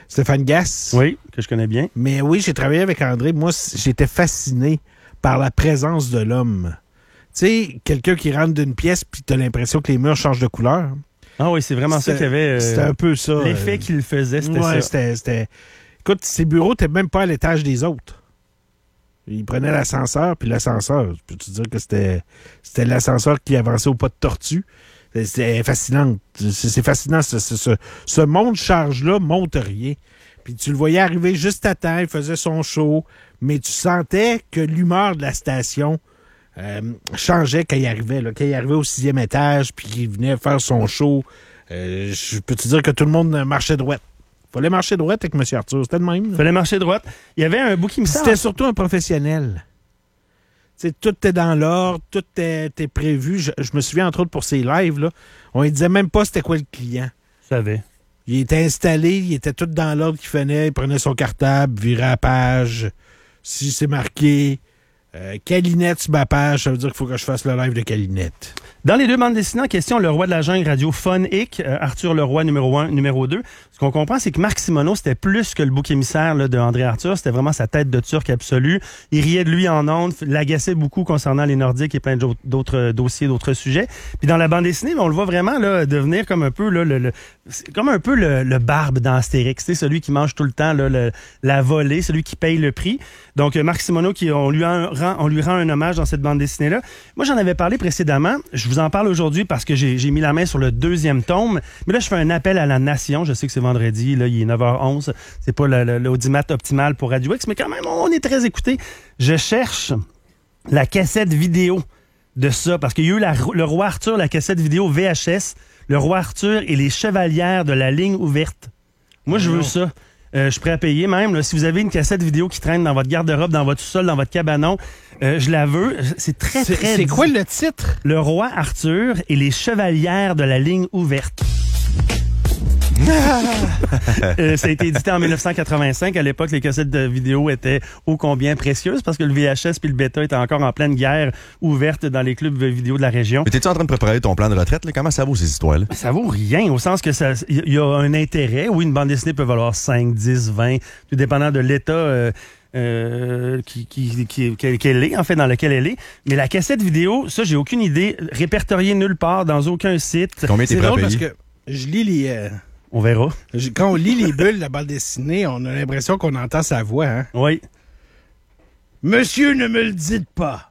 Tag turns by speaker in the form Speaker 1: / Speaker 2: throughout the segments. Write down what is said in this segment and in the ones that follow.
Speaker 1: Stéphane Gasse.
Speaker 2: Oui, que je connais bien.
Speaker 1: Mais oui, j'ai travaillé avec André. Moi, j'étais fasciné par la présence de l'homme. Tu sais, quelqu'un qui rentre d'une pièce puis t'as l'impression que les murs changent de couleur.
Speaker 2: Ah oui, c'est vraiment ça qu'il y avait.
Speaker 1: C'était un peu ça.
Speaker 2: L'effet qu'il faisait, c'était ça.
Speaker 1: C'était... Écoute, ses bureaux n'étaient même pas à l'étage des autres. Il prenait l'ascenseur, puis l'ascenseur, peux-tu dire que c'était l'ascenseur qui avançait au pas de tortue? C'était fascinant. C'est fascinant. Ce monde charge-là monte rien. Puis tu le voyais arriver juste à temps, il faisait son show, mais tu sentais que l'humeur de la station changeait quand il arrivait. Là. Quand il arrivait au 6e étage, puis qu'il venait faire son show, je peux te dire que tout le monde marchait droit. Fallait marcher droit avec M. Arthur, c'était le même.
Speaker 2: Fallait marcher droite. Il y avait un bouc émissaire.
Speaker 1: C'était surtout un professionnel. T'sais, tout était dans l'ordre, tout était prévu. Je me souviens, entre autres, pour ces lives, là, on ne disait même pas c'était quoi le client.
Speaker 2: Je savais.
Speaker 1: Il était installé, il était tout dans l'ordre qu'il fallait. Il prenait son cartable, virait à la page. Si c'est marqué Calinette sur ma page, ça veut dire qu'il faut que je fasse le live de Calinette.
Speaker 2: Dans les deux bandes dessinées en question, Le Roi de la Jungle radiophonique, Arthur Leroy numéro 1, numéro 2, ce qu'on comprend, c'est que Marc Simoneau, c'était plus que le bouc émissaire là, de André Arthur. C'était vraiment sa tête de turc absolue. Il riait de lui en ondes, l'agaçait beaucoup concernant les Nordiques et plein d'autres dossiers, d'autres sujets. Puis dans la bande dessinée, on le voit vraiment là, devenir comme un peu là, le barbe dans Astérix, celui qui mange tout le temps là, la volée, celui qui paye le prix. Donc Marc Simoneau, on lui rend un hommage dans cette bande dessinée-là. Moi, j'en avais parlé précédemment. Je vous en parle aujourd'hui parce que j'ai mis la main sur le 2e tome. Mais là, je fais un appel à la nation. Je sais que c'est vendredi, là, il est 9h11. C'est pas l'audimat optimal pour Radio X, mais quand même, on est très écoutés. Je cherche la cassette vidéo de ça, parce qu'il y a eu le Roi Arthur, la cassette vidéo VHS, Le Roi Arthur et les chevalières de la ligne ouverte. Moi, je veux ça. Je suis prêt à payer même. Là, si vous avez une cassette vidéo qui traîne dans votre garde-robe, dans votre sous-sol, dans votre cabanon, je la veux. C'est très...
Speaker 1: C'est quoi le titre?
Speaker 2: Le Roi Arthur et les chevalières de la ligne ouverte. Ça a été édité en 1985. À l'époque, les cassettes de vidéo étaient ô combien précieuses parce que le VHS puis le bêta étaient encore en pleine guerre ouverte dans les clubs vidéo de la région.
Speaker 3: Mais t'es-tu en train de préparer ton plan de retraite? Là? Comment ça vaut ces histoires-là?
Speaker 2: Ça vaut rien, au sens que il y a un intérêt. Oui, une bande dessinée peut valoir 5, 10, 20, tout dépendant de l'état qu'elle est, en fait, dans lequel elle est. Mais la cassette vidéo, ça, j'ai aucune idée. Répertoriée nulle part, dans aucun site.
Speaker 3: Combien t'es prêt à payer?
Speaker 1: Parce que je lis les...
Speaker 2: On verra.
Speaker 1: Quand on lit les bulles de la bande dessinée, on a l'impression qu'on entend sa voix. Hein?
Speaker 2: Oui.
Speaker 1: Monsieur, ne me le dites pas.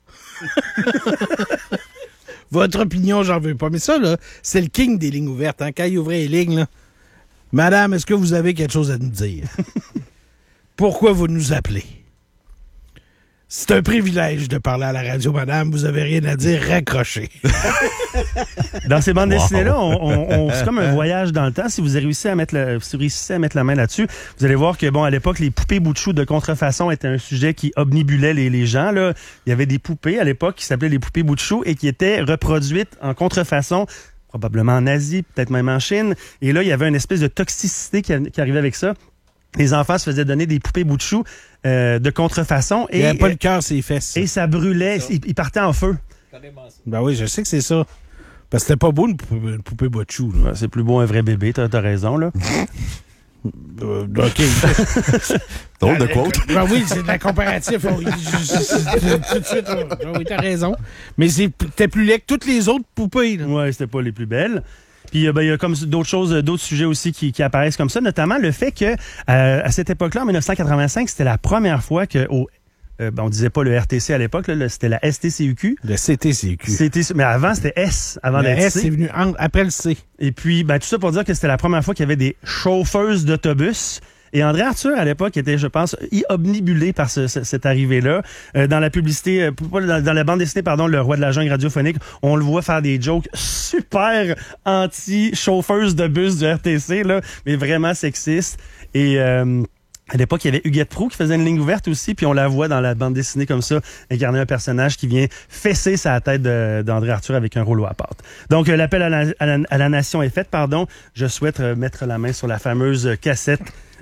Speaker 1: Votre opinion, j'en veux pas. Mais ça, là, c'est le king des lignes ouvertes. Hein? Quand il ouvrait les lignes, là. Madame, est-ce que vous avez quelque chose à nous dire? Pourquoi vous nous appelez? C'est un privilège de parler à la radio, madame. Vous avez rien à dire, raccrochez.
Speaker 2: Dans ces bandes dessinées-là, c'est comme un voyage dans le temps. Si vous réussissez à mettre la main là-dessus, vous allez voir que, bon, à l'époque, les poupées bout de chou de contrefaçon étaient un sujet qui omnibulait les gens, là. Il y avait des poupées à l'époque qui s'appelaient les poupées bout de chou et qui étaient reproduites en contrefaçon, probablement en Asie, peut-être même en Chine. Et là, il y avait une espèce de toxicité qui arrivait avec ça. Les enfants se faisaient donner des poupées bout de chou de contrefaçon.
Speaker 1: Il n'y avait pas le cœur sur les fesses.
Speaker 2: Et ça brûlait. Ils partaient en feu.
Speaker 1: Ben oui, je sais que c'est ça. Parce que c'était pas beau une poupée bout de chou.
Speaker 2: Ouais, c'est plus beau un vrai bébé, t'as raison, là.
Speaker 1: OK.
Speaker 3: Drôle de quote.
Speaker 1: Ben oui, c'est de la comparatif. Tout de suite, oui, t'as raison. Mais c'était plus laid que toutes les autres poupées. Là.
Speaker 2: Ouais, c'était pas les plus belles. Puis il y a comme d'autres sujets aussi qui apparaissent comme ça, notamment le fait que à cette époque-là, en 1985, c'était la première fois que on disait pas le RTC à l'époque, là, c'était la STCUQ.
Speaker 1: Le CTCUQ.
Speaker 2: Mais avant, c'était S, avant
Speaker 1: le
Speaker 2: d'être
Speaker 1: S,
Speaker 2: C.
Speaker 1: c'est venu après le C.
Speaker 2: Et puis, tout ça pour dire que c'était la première fois qu'il y avait des chauffeuses d'autobus. Et André Arthur, à l'époque, était, je pense, omnibulé par cette arrivée-là. Dans la publicité, dans la bande dessinée, Le Roi de la Jungle radiophonique, on le voit faire des jokes super anti-chauffeuses de bus du RTC, là, mais vraiment sexistes. Et à l'époque, il y avait Huguette Proulx qui faisait une ligne ouverte aussi, puis on la voit dans la bande dessinée comme ça, incarner un personnage qui vient fesser sa tête d'André Arthur avec un rouleau à pâte. Donc, l'appel à la nation est fait, Je souhaite mettre la main sur la fameuse cassette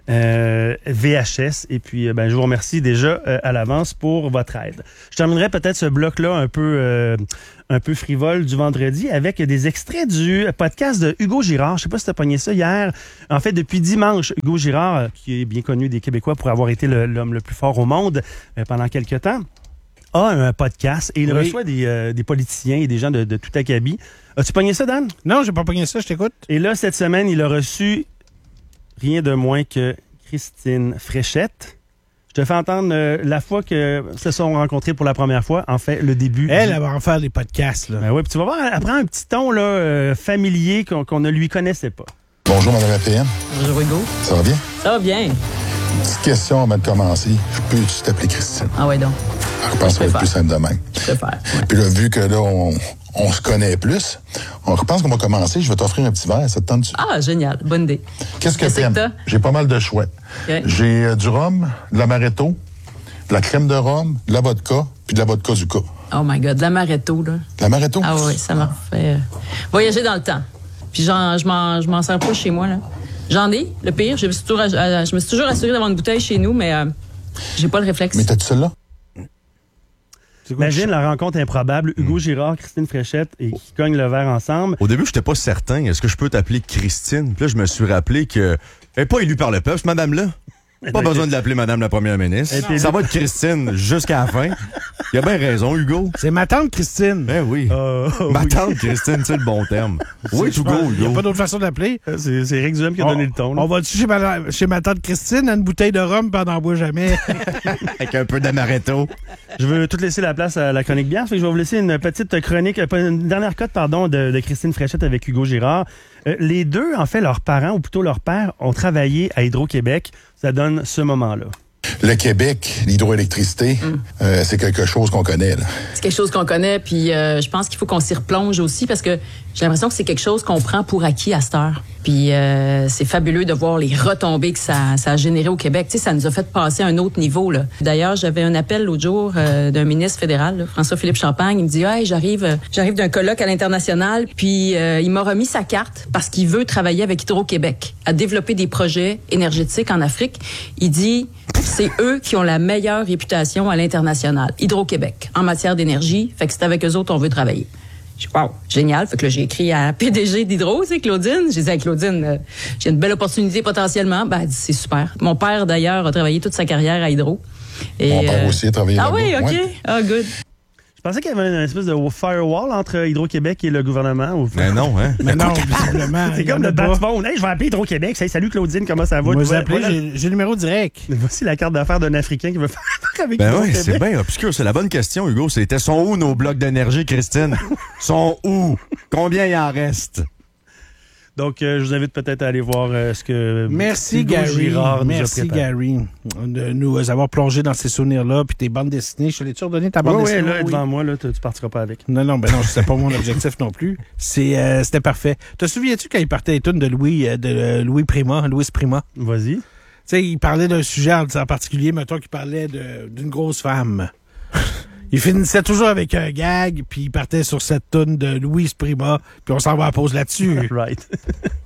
Speaker 2: VHS. Et puis, je vous remercie déjà à l'avance pour votre aide. Je terminerai peut-être ce bloc-là un peu frivole du vendredi avec des extraits du podcast de Hugo Girard. Je sais pas si tu as pogné ça hier. En fait, depuis dimanche, Hugo Girard, qui est bien connu des Québécois pour avoir été l'homme le plus fort au monde pendant quelques temps, a un podcast et il reçoit des politiciens et des gens de tout acabit. As-tu pogné ça, Dan?
Speaker 1: Non, j'ai pas pogné ça, je t'écoute.
Speaker 2: Et là, cette semaine, il a reçu rien de moins que Christine Fréchette. Je te fais entendre la fois que se sont rencontrés pour la première fois, en fait, le début.
Speaker 1: Elle va en faire des podcasts, là.
Speaker 2: Ben oui, puis tu vas voir, elle prend un petit ton là, familier qu'on ne lui connaissait pas.
Speaker 4: Bonjour, Mme la PM.
Speaker 5: Bonjour, Hugo.
Speaker 4: Ça va bien?
Speaker 5: Ça va bien.
Speaker 4: Petite question avant de commencer. Je peux-tu t'appeler Christine?
Speaker 5: Ah ouais, donc.
Speaker 4: Je pense que ça va être plus simple de même.
Speaker 5: Je préfère. Ouais.
Speaker 4: Puis là, vu que là, on se connaît plus, je pense qu'on va commencer. Je vais t'offrir un petit verre. Ça te tente-tu?
Speaker 5: Ah, génial. Bonne idée.
Speaker 4: Qu'est-ce que
Speaker 5: Qu'est-ce que
Speaker 4: t'aimes?
Speaker 5: t'as?
Speaker 4: J'ai pas mal de choix.
Speaker 5: OK.
Speaker 4: J'ai du rhum, de l'amaretto, de la crème de rhum, de la vodka, puis de la vodka du cas.
Speaker 5: Oh my God, de l'amaretto, là.
Speaker 4: De l'amaretto?
Speaker 5: Ah oui, ça m'a fait voyager dans le temps. Puis je m'en sers pas chez moi, là. J'en ai, le pire. Je me suis toujours assurée d'avoir une bouteille chez nous, mais j'ai pas le réflexe.
Speaker 4: Mais t'as-tu celle-là?
Speaker 2: Imagine la rencontre improbable, Hugo Girard, Christine Fréchette, et qui cognent le verre ensemble.
Speaker 3: Au début, j'étais pas certain. Est-ce que je peux t'appeler Christine? Puis là, je me suis rappelé que elle n'est pas élue par le peuple, cette madame-là. Pas besoin de l'appeler Madame la Première ministre. Ça va être Christine jusqu'à la fin. Il a bien raison, Hugo.
Speaker 1: C'est ma tante Christine.
Speaker 3: Ben oui. Ma tante Christine, c'est le bon terme. Oui, Hugo,
Speaker 1: Il n'y a
Speaker 3: Hugo.
Speaker 1: pas d'autre façon de l'appeler.
Speaker 2: C'est Eric Duhem qui a donné le ton. Là.
Speaker 1: On va-tu chez ma tante Christine, à une bouteille de rhum, puis on n'en boit jamais.
Speaker 3: Avec un peu d'amaretto.
Speaker 2: Je veux tout laisser la place à la chronique bière, fait que je vais vous laisser une petite chronique, une dernière cote, de Christine Fréchette avec Hugo Girard. Les deux, en fait, leurs parents, ou plutôt leur père, ont travaillé à Hydro-Québec. Ça donne ce moment-là.
Speaker 4: Le Québec, l'hydroélectricité, c'est quelque chose qu'on connaît, là.
Speaker 5: C'est quelque chose qu'on connaît, puis je pense qu'il faut qu'on s'y replonge aussi, parce que j'ai l'impression que c'est quelque chose qu'on prend pour acquis à cette heure. Puis c'est fabuleux de voir les retombées que ça a généré au Québec. Tu sais, ça nous a fait passer à un autre niveau, là. D'ailleurs, j'avais un appel l'autre jour d'un ministre fédéral, là, François-Philippe Champagne. Il me dit « Hey, j'arrive d'un colloque à l'international, puis il m'a remis sa carte parce qu'il veut travailler avec Hydro-Québec à développer des projets énergétiques en Afrique. » Il dit « C'est eux qui ont la meilleure réputation à l'international, Hydro-Québec, en matière d'énergie. Fait que c'est avec eux autres qu'on veut travailler. » Je dis, wow, génial. Fait que là, j'ai écrit à PDG d'Hydro, c'est Claudine. J'ai dit à Claudine, j'ai une belle opportunité potentiellement. Ben, elle dit, c'est super. Mon père, d'ailleurs, a travaillé toute sa carrière à Hydro. Et,
Speaker 4: Mon père aussi a travaillé là-bas.
Speaker 5: Ah oui, OK.
Speaker 4: Ouais.
Speaker 5: Ah, good.
Speaker 2: Je pensais qu'il y avait une espèce de firewall entre Hydro-Québec et le gouvernement.
Speaker 3: Mais non, hein?
Speaker 1: Mais non, visiblement.
Speaker 2: C'est comme le backbone. Hey, je vais appeler Hydro-Québec. Hey, salut Claudine, comment ça va?
Speaker 1: Moi,
Speaker 2: Voilà.
Speaker 1: j'ai le numéro direct.
Speaker 2: Voici la carte d'affaires d'un Africain qui veut faire avec
Speaker 3: Ben oui,
Speaker 2: Hydro-Québec.
Speaker 3: c'est bien obscur. C'est la bonne question, Hugo. C'était sont où nos blocs d'énergie, Christine? Sont où? Combien il en reste?
Speaker 2: Donc, je vous invite peut-être à aller voir ce que
Speaker 1: Merci,
Speaker 2: Hugo
Speaker 1: Gary.
Speaker 2: Girard nous a
Speaker 1: Merci,
Speaker 2: préparé.
Speaker 1: Gary, de nous avoir plongé dans ces souvenirs-là. Puis tes bandes dessinées. Je te l'ai-tu redonné, ta bande
Speaker 2: Oui,
Speaker 1: dessinée?
Speaker 2: là, devant moi, là, tu partiras pas avec.
Speaker 1: Non, non, c'était pas mon objectif non plus. C'était parfait. Te souviens-tu quand il partait les tunes de Louis Prima?
Speaker 2: Vas-y.
Speaker 1: Tu sais, il parlait d'un sujet en particulier, mettons qu'il parlait d'une grosse femme. Il finissait toujours avec un gag, puis il partait sur cette tune de Louise Prima, puis on s'en va à pause là-dessus.
Speaker 2: Right.